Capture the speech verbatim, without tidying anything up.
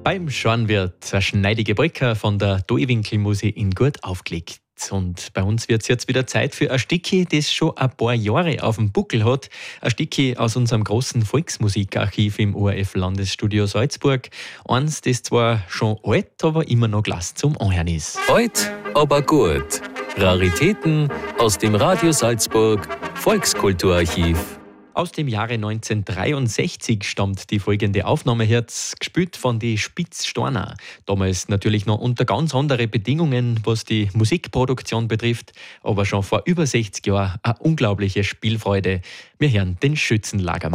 Beim Schorn wird eine schneidige Brücke von der Deiwinkel-Musik in gut aufgelegt. Und bei uns wird es jetzt wieder Zeit für ein Stücki, das schon ein paar Jahre auf dem Buckel hat. Ein Stücki aus unserem großen Volksmusikarchiv im O R F-Landesstudio Salzburg. Eins, das zwar schon alt, aber immer noch Glas zum Anhören ist. Alt, aber gut. Raritäten aus dem Radio Salzburg Volkskulturarchiv. Aus dem Jahre neunzehnhundertdreiundsechzig stammt die folgende Aufnahme Herz, gespielt von die Spitzstorner. Damals natürlich noch unter ganz andere Bedingungen, was die Musikproduktion betrifft, aber schon vor über sechzig Jahren eine unglaubliche Spielfreude. Wir hören den Schützenlagermann.